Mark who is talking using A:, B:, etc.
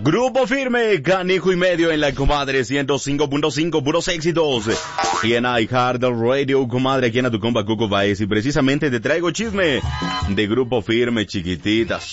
A: Grupo Firme, canijo y medio en la comadre 105.5, puros éxitos. Y en iHeart Radio, comadre, aquí en tu compa Cuco Baez. Y precisamente te traigo chisme de Grupo Firme, chiquitita.